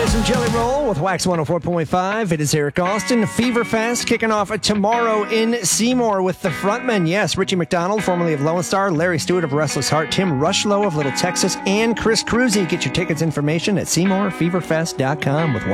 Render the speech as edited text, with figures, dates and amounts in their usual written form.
Peppers and Jelly Roll with Wax 104.5. It is Eric Austin. Fever Fest kicking off tomorrow in Seymour with the frontmen. Yes, Richie McDonald, formerly of Lone Star, Larry Stewart of Restless Heart, Tim Rushlow of Little Texas, and Chris Cruzy. Get your tickets information at SeymourFeverFest.com with